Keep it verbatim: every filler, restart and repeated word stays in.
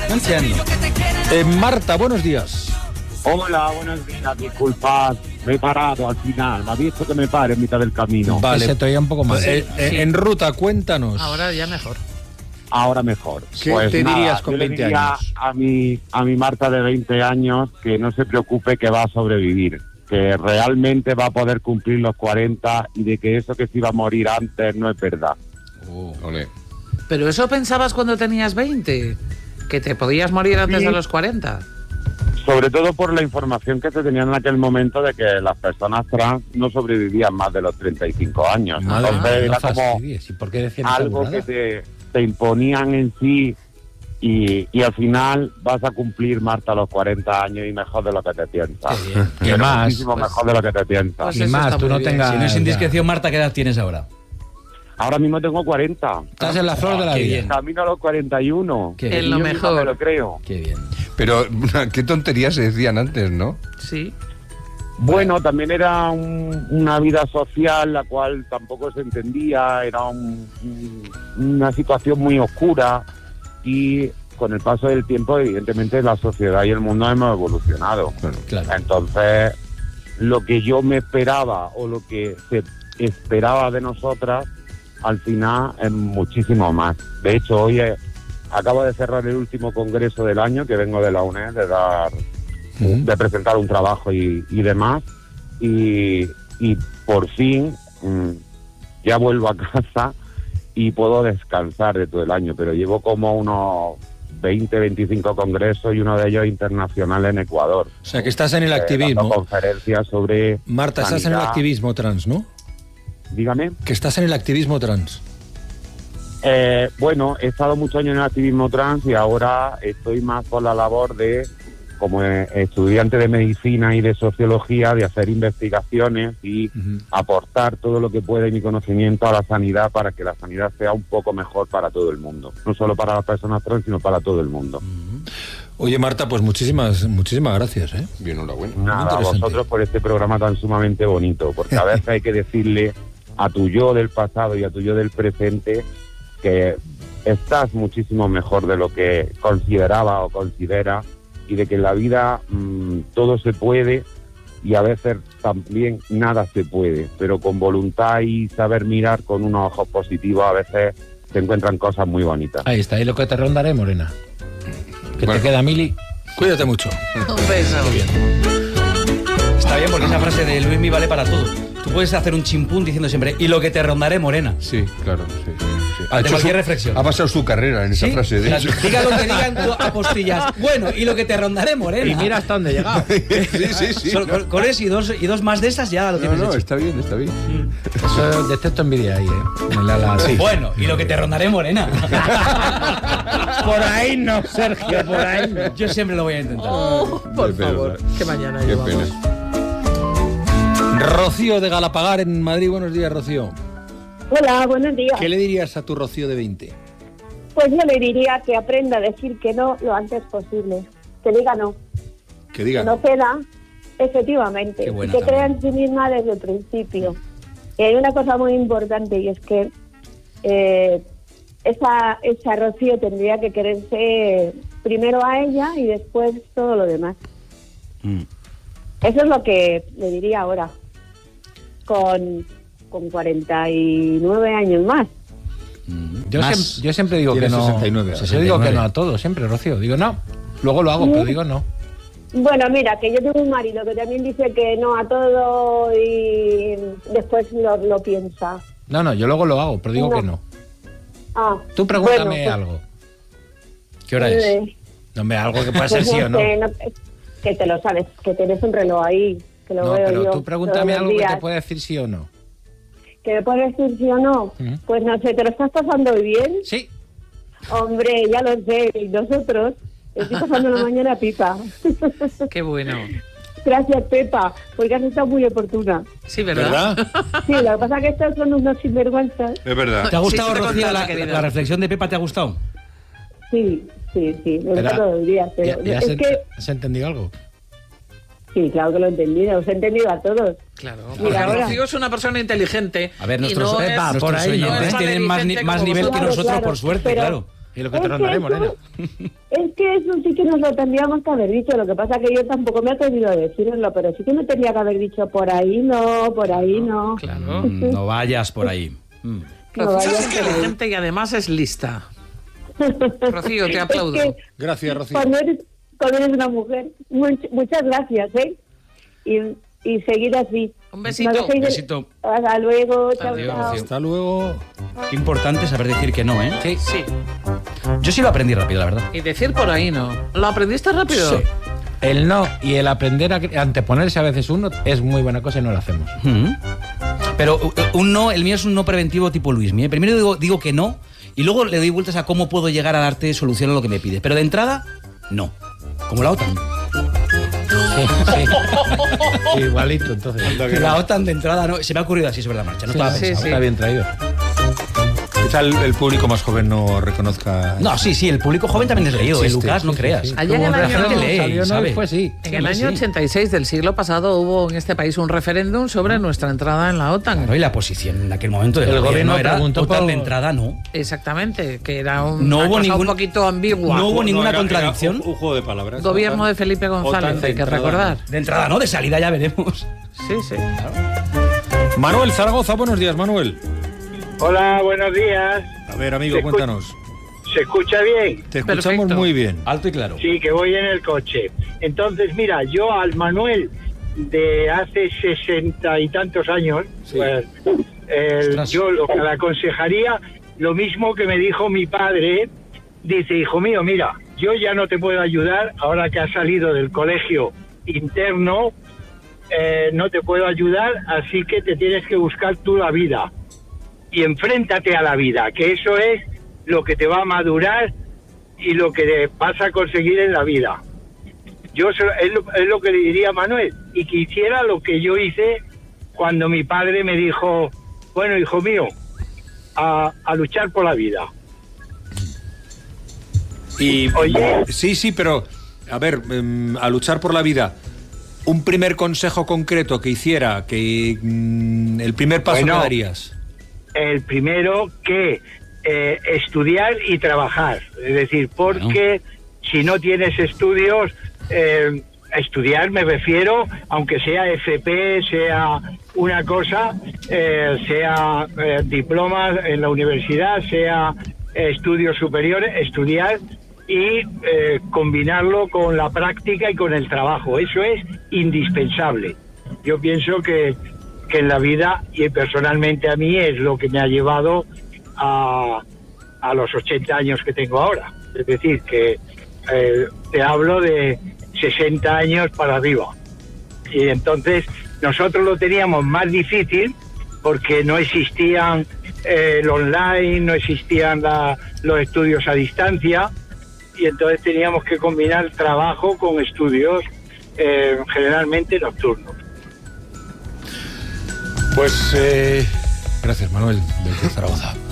once años. Eh, Marta, buenos días. Hola, buenos días, disculpad, me he parado al final, me ha visto que me pare en mitad del camino. Vale, se te oía un poco más. Eh, eh, Sí. En ruta, cuéntanos. Ahora ya mejor. Ahora mejor. ¿Qué Pues te nada, dirías con yo le veinte diría años? A mi, a mi Marta de veinte años que no se preocupe, que va a sobrevivir, que realmente va a poder cumplir los cuarenta y de que eso que se iba a morir antes no es verdad. Oh. Ole. Pero eso pensabas cuando tenías veinte, que te podías morir antes Sí. de los cuarenta. Sobre todo por la información que se tenía en aquel momento de que las personas trans no sobrevivían más de los treinta y cinco años. Madre Entonces mía, no era como fastidies. ¿Y por qué decían esa algo burrada? que te, te imponían en sí y, y al final vas a cumplir, Marta, los cuarenta años y mejor de lo que te piensas. Qué bien. Pero Y más, muchísimo pues- mejor de lo que te piensas. pues Y eso más, está tú muy no bien. tengas... Si no es indiscreción, Marta, ¿qué edad tienes ahora? Ahora mismo tengo cuarenta. Estás en la flor de la Qué vida. bien. Camino a los cuarenta y uno. Qué En bien. lo Yo mismo mejor. me lo creo. Qué bien. Pero qué tonterías se decían antes, ¿no? Sí. Bueno, también era un- una vida social la cual tampoco se entendía, era un- un- una situación muy oscura y con el paso del tiempo evidentemente la sociedad y el mundo hemos evolucionado. Claro. Entonces, lo que yo me esperaba o lo que se esperaba de nosotras, al final es muchísimo más. De hecho, hoy eh, acabo de cerrar el último congreso del año, que vengo de la U N E D, de dar, Mm. de presentar un trabajo y, y demás, y, y por fin mm, ya vuelvo a casa y puedo descansar de todo el año, pero llevo como unos veinte, veinticinco congresos y uno de ellos internacional en Ecuador. O sea, que estás en el Eh, dando activismo. conferencias sobre Marta, estás en el sanidad. activismo trans, ¿no? Dígame. Que estás en el activismo trans. Eh, bueno, he estado muchos años en el activismo trans y ahora estoy más por la labor de, como eh, estudiante de medicina y de sociología, de hacer investigaciones y Ujú. aportar todo lo que puede mi conocimiento a la sanidad para que la sanidad sea un poco mejor para todo el mundo. No solo para las personas trans, sino para todo el mundo. Oye, Marta, pues muchísimas, muchísimas gracias, ¿eh? Bien, enhorabuena. Nada, a interesante. vosotros por este programa tan sumamente bonito, porque a veces hay que decirle a tu yo del pasado y a tu yo del presente que estás muchísimo mejor de lo que consideraba o considera y de que en la vida mmm, todo se puede y a veces también nada se puede, pero con voluntad y saber mirar con unos ojos positivos a veces se encuentran cosas muy bonitas. Ahí está, y lo que te rondaré, Morena. Que Bueno. te queda, Mili. Cuídate mucho. Un beso. Está bien porque esa frase de Luismi vale para todo. Tú puedes hacer un chimpún diciendo siempre, y lo que te rondaré, morena. Sí, claro, sí. sí. Ante Ha hecho cualquier su- reflexión. Ha pasado su carrera en esa ¿Sí? frase. O De sea, hecho. diga lo que digan tú, apostillas. Bueno, y lo que te rondaré, morena. Y mira hasta dónde he llegado. Sí, sí, sí. Solo no, con, con eso y dos, y dos más de esas ya lo no, tienes no, hecho. está bien, está bien. Eso detecto envidia ahí, ¿eh? En la- la- sí. Bueno, y lo que te rondaré, morena. Por ahí no, Sergio, por ahí no. Yo siempre lo voy a intentar. Oh, por Qué favor, pena. que mañana Qué llevamos. pena. Rocío de Galapagar, en Madrid. Buenos días, Rocío. Hola, buenos días. ¿Qué le dirías a tu Rocío de veinte? Pues yo le diría que aprenda a decir que no lo antes posible. Que diga no. Que Que diga. no ceda, efectivamente. Qué buena y que crea también. en sí misma desde el principio. Y hay una cosa muy importante y es que eh, esa, esa Rocío tendría que quererse primero a ella y después todo lo demás. Mm. Eso es lo que le diría ahora. Con, con cuarenta y nueve años más. Yo, Más. siem- yo siempre digo que Tiene no. sesenta y nueve, Yo sesenta y digo que nueve. no a todo, siempre, Rocío. Digo no. Luego lo hago, pero digo no. Bueno, mira, que yo tengo un marido que también dice que no a todo y después lo, lo piensa. No, no, yo luego lo hago, pero digo No. que no. Ah, Tú pregúntame bueno, pues, algo. ¿Qué hora es? eh, No, hombre, algo que pueda pues ser sí no o no. sé, no- que te lo sabes, que tienes un reloj ahí, que lo No, veo pero yo tú pregúntame todos los algo que días. te pueda decir sí o no. ¿Que me puedes decir sí o no? Ujú. Pues no sé, ¿te lo estás pasando bien? Sí. Hombre, ya lo sé, y nosotros estoy pasando la mañana pipa. Qué bueno. Gracias, Pepa, porque has estado muy oportuna. Sí, ¿verdad? Sí, lo que pasa es que estos son unos sinvergüenzas. Es verdad. ¿Te ha gustado, Sí, te he Rocío, contado, la, querida. la reflexión de Pepa? ¿Te ha gustado? Sí, sí, sí, me gusta Pero- todos los días, pero ¿Ya, ya es has, que... has entendido algo? Sí, claro que lo he entendido, os he entendido a todos. Claro. Mira, Porque ahora- Rocío es una persona inteligente. A ver, y nuestros, no Pepa, es- nuestros por ahí, oyentes no es tienen más, ni- valedigente más como nivel que vosotros. nosotros, Claro, por suerte, pero- claro. Y lo que te Es rondaré, que Morena. eso- Es que eso sí que nos lo tendríamos que haber dicho. Lo que pasa que yo tampoco me he atrevido a decirlo, pero sí que me tenía que haber dicho por ahí no, por ahí no. Claro. Mm, no vayas por ahí. Mm. No Rocío vayas es por ahí. inteligente y además es lista. Rocío, te aplaudo. Es que Gracias, Rocío. cuando eres, cuando eres una mujer, much- muchas gracias, ¿eh? Y, y seguir así. Un besito. No dejéis de- Besito. Hasta luego, chao, Adiós, chao. Rocío. Hasta luego. Qué importante saber decir que no, ¿eh? Sí, sí. Yo sí lo aprendí rápido, la verdad. Y decir por ahí no. ¿Lo aprendiste rápido? Sí. El no y el aprender a cre- anteponerse a veces uno es muy buena cosa y no lo hacemos. Mm. Pero uh, un no, el mío es un no preventivo tipo Luismi. ¿eh? Primero digo, digo que no y luego le doy vueltas a cómo puedo llegar a darte solución a lo que me pides. Pero de entrada, no. Como la OTAN. Sí, sí. Sí, igualito, entonces. La OTAN de entrada no. Se me ha ocurrido así sobre la marcha. No estaba sí, pensado. sí. Está bien traído. Quizá el, el público más joven no reconozca. No, sí, sí, el público joven también es leído, ¿eh, Existe, Lucas? No Sí, sí, creas. sí. Allá en el Como año- referéndum lee, salió, no, ¿sabe? fue sí. En Sí, el año sí. ochenta y seis del siglo pasado hubo en este país un referéndum sobre nuestra entrada en la OTAN. Claro, y la posición en aquel momento del El gobierno, gobierno era preguntó OTAN por- de entrada, no. Exactamente, que era un, No una hubo cosa ningún- un poquito ambigua. no hubo ninguna era- contradicción. era un, un juego de palabras. Gobierno OTAN. de Felipe González, OTAN de hay que entrada. recordar. De entrada, no, de salida ya veremos. Sí, sí. Manuel Zaragoza, buenos días, Manuel. Hola, buenos días. A ver, amigo, Se escu- cuéntanos. ¿Se escucha bien? Te escuchamos Perfecto. muy bien. Alto y claro. Sí, que voy en el coche. Entonces, mira, yo al Manuel de hace sesenta y tantos años, pues, el- Ostras. yo lo que le aconsejaría, lo mismo que me dijo mi padre, dice, hijo mío, mira, yo ya no te puedo ayudar, ahora que has salido del colegio interno, eh, no te puedo ayudar, así que te tienes que buscar tú la vida. Y enfréntate a la vida, que eso es lo que te va a madurar y lo que vas a conseguir en la vida. Yo se- es lo, es lo que le diría a Manuel, y que hiciera lo que yo hice cuando mi padre me dijo, bueno, hijo mío, a, a luchar por la vida. Y Oye. sí, sí, pero a ver, em, a luchar por la vida. Un primer consejo concreto que hiciera, que mm, el primer paso Bueno. que darías. El primero, que eh, estudiar y trabajar. Es decir, porque si no tienes estudios, eh, estudiar me refiero, aunque sea F P, sea una cosa, eh, sea eh, diplomas en la universidad, sea eh, estudios superiores, estudiar y eh, combinarlo con la práctica y con el trabajo. Eso es indispensable. Yo pienso que que en la vida, y personalmente a mí, es lo que me ha llevado a, a los ochenta años que tengo ahora. Es decir, que eh, te hablo de sesenta años para arriba. Y entonces nosotros lo teníamos más difícil porque no existían eh, el online, no existían la, los estudios a distancia, y entonces teníamos que combinar trabajo con estudios eh, generalmente nocturnos. Pues eh, gracias, Manuel, desde Zaragoza.